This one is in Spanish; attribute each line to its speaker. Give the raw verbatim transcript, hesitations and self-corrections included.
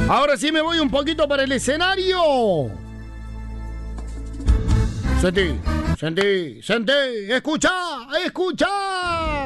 Speaker 1: Ahora sí me voy un poquito para el escenario. Sentí, sentí, sentí. Escucha, escucha.